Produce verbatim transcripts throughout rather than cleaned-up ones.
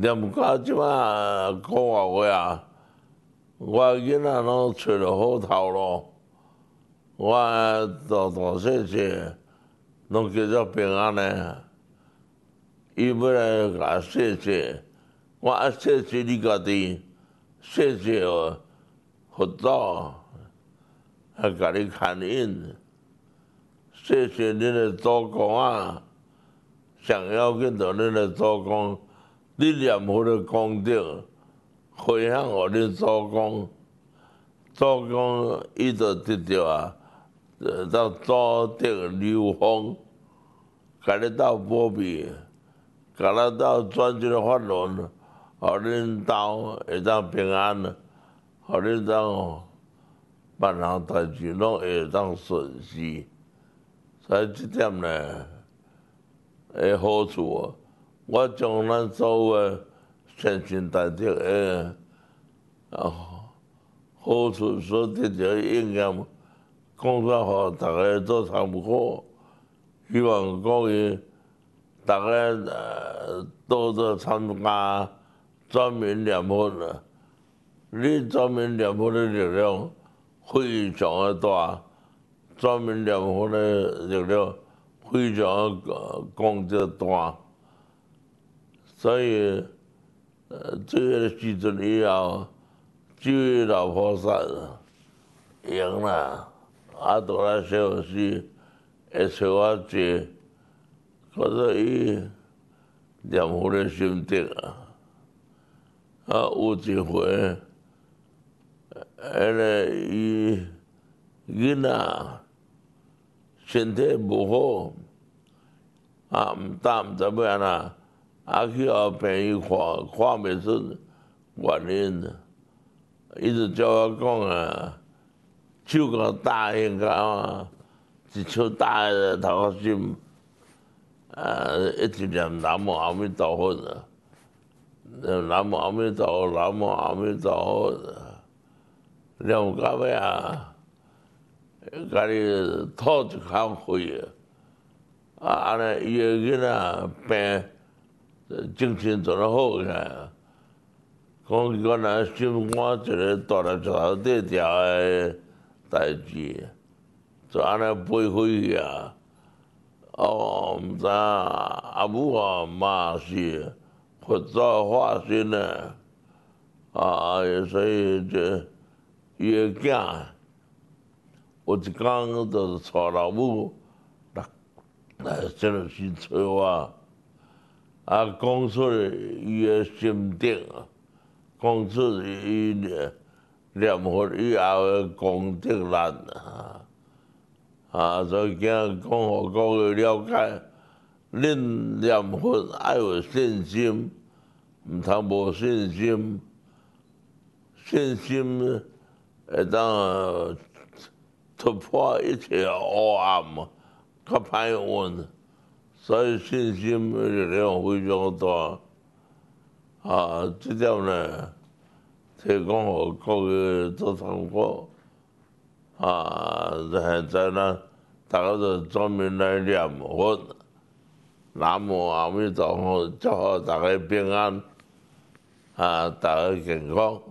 念到即摆讲话话啊，我囡仔拢找着好头路，我大大细细拢叫做平安的。伊要来甲谢谢，我啊谢谢你家己，谢谢佛祖，啊甲你牵引，谢谢恁的祖公啊，上要紧着恁的祖公。 你念佛的功德，回向互恁祖公，祖公伊就得着啊，到祖德流芳，甲你斗保庇，甲咱斗转这个法轮，互恁斗会当平安，互恁当万项代志拢会当顺遂，所以这点呢，的好处。 我将咱所有的善心大德的啊好处所得到应验，讲出来互大家做参考。希望讲伊大家呃多多参加转民念佛啊！你转民念佛的力量非常的大，转民念佛的力量非常的功德大。 所以，呃，这个时阵以后，这位老菩萨赢啦，啊，倒来小时会找我坐，可是伊念佛的心得啊，啊，有一回，迄个伊囡仔身体无好，啊，毋但毋知要安那。 啊，去互病院看，看袂出原因，伊就叫我讲啊，手甲大应甲啊，一手大个头壳心，啊，一直念南无阿弥陀佛啊，南无阿弥陀佛，南无阿弥陀佛，念到尾啊，家己吐一口气啊，啊，安尼伊个囡仔病。 精神做得好起来啊！讲原来心肝一个大粒石头底条的代志，就安尼飞飞去啊！哦，毋知影阿母啊嘛是佛祖化身的啊，所以这伊个囝有一天就是带老母来来这个去找我。 啊，讲出伊个心得啊，讲出伊念佛以后个功德力啊，啊，所以今讲互各位了解，恁念佛爱有信心，毋通无信心，信心会当突破一切黑暗，较歹运。 所以信心的力量非常大，啊，这点呢，提供互各位做参考，啊，现在呢，大家就专门来念佛，南无阿弥陀佛，祝福大家平安，啊，大家健康。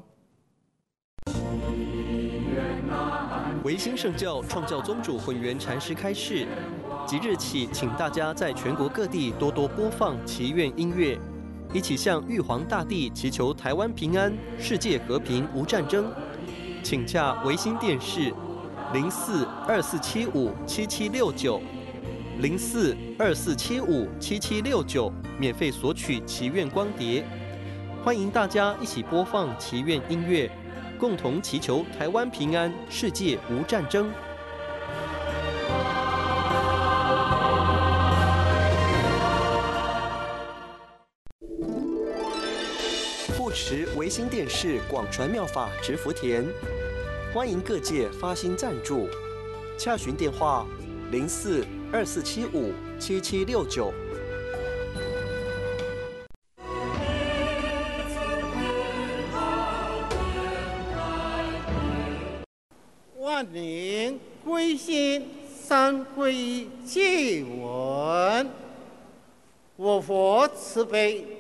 维新圣教创教宗主混元禅师开示，即日起，请大家在全国各地多多播放祈愿音乐，一起向玉皇大帝祈求台湾平安、世界和平、无战争。请洽维新电视零四二四七五七七六九零四二四七五七七六九，免费索取祈愿光碟。欢迎大家一起播放祈愿音乐。 共同祈求台湾平安，世界无战争。护持维新电视广传妙法植福田，欢迎各界发心赞助，洽询电话零四二四七五七七六九。 万灵归心，三皈依戒闻。我佛慈悲，